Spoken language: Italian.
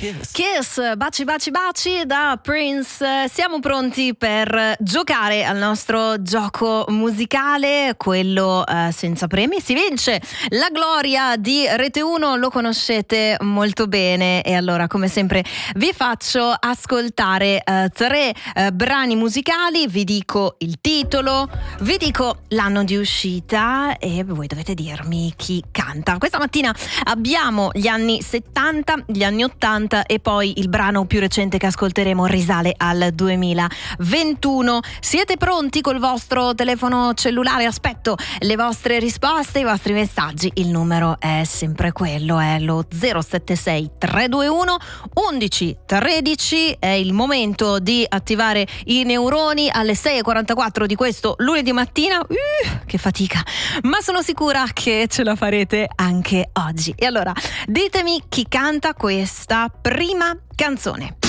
Kiss, baci baci baci da Prince. Siamo pronti per giocare al nostro gioco musicale, quello senza premi. Si vince la gloria di Rete 1, lo conoscete molto bene, e allora come sempre vi faccio ascoltare tre brani musicali, vi dico il titolo, vi dico l'anno di uscita e voi dovete dirmi chi canta. Questa mattina abbiamo gli anni 70, gli anni 80 e poi il brano più recente che ascolteremo risale al 2021. Siete pronti col vostro telefono cellulare? Aspetto le vostre risposte, i vostri messaggi. Il numero è sempre quello, è lo 076 321 1113. È il momento di attivare i neuroni alle 6:44 di questo lunedì mattina. Che fatica, ma sono sicura che ce la farete anche oggi. E allora ditemi chi canta questa prima canzone.